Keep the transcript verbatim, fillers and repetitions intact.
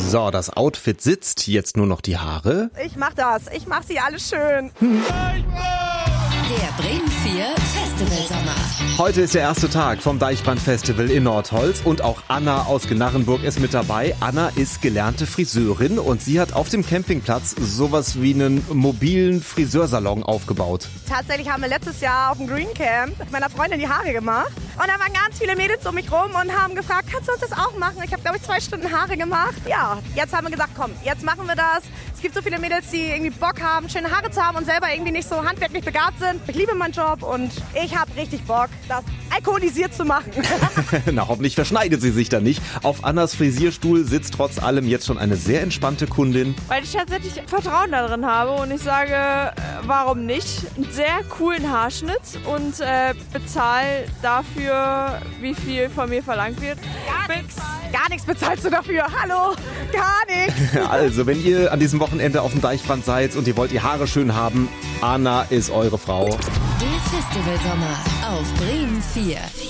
So, das Outfit sitzt, jetzt nur noch die Haare. Ich mach das, ich mach sie alle schön. Hm. Der Bremen vier Festival Sommer. Heute ist der erste Tag vom Deichbrand-Festival in Nordholz und auch Anna aus Gnarrenburg ist mit dabei. Anna ist gelernte Friseurin und sie hat auf dem Campingplatz sowas wie einen mobilen Friseursalon aufgebaut. Tatsächlich haben wir letztes Jahr auf dem Green Camp mit meiner Freundin die Haare gemacht. Und da waren ganz viele Mädels um mich rum und haben gefragt, kannst du uns das auch machen? Ich habe, glaube ich, zwei Stunden Haare gemacht. Ja, jetzt haben wir gesagt, komm, jetzt machen wir das. Es gibt so viele Mädels, die irgendwie Bock haben, schöne Haare zu haben und selber irgendwie nicht so handwerklich begabt sind. Ich liebe meinen Job und ich habe richtig Bock, das alkoholisiert zu machen. Na, hoffentlich verschneidet sie sich da nicht. Auf Annas Frisierstuhl sitzt trotz allem jetzt schon eine sehr entspannte Kundin. Weil ich tatsächlich Vertrauen darin habe und ich sage, äh, warum nicht? Einen sehr coolen Haarschnitt und äh, bezahle dafür, wie viel von mir verlangt wird. Gar nichts. Gar nichts bezahlst du dafür. Hallo, gar nichts. Also, wenn ihr an diesem Wochenende auf dem Deichbrand seid und ihr wollt die Haare schön haben, Anna ist eure Frau. Der Festivalsommer auf Bremen vier.